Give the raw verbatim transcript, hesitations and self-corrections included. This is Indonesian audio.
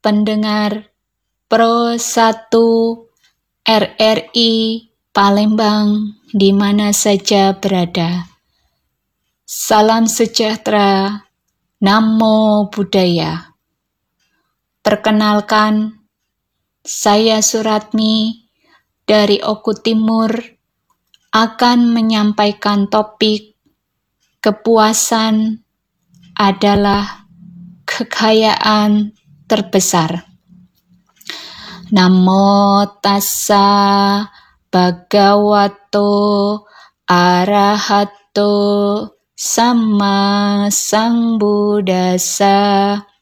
pendengar Pro satu R R I Palembang di mana saja berada. Salam sejahtera, Namo Buddhaya. Perkenalkan, saya Suratmi dari Oku Timur akan menyampaikan topik kepuasan adalah kekayaan terbesar. Namo tassa bhagavato arahato samma sambuddhassa.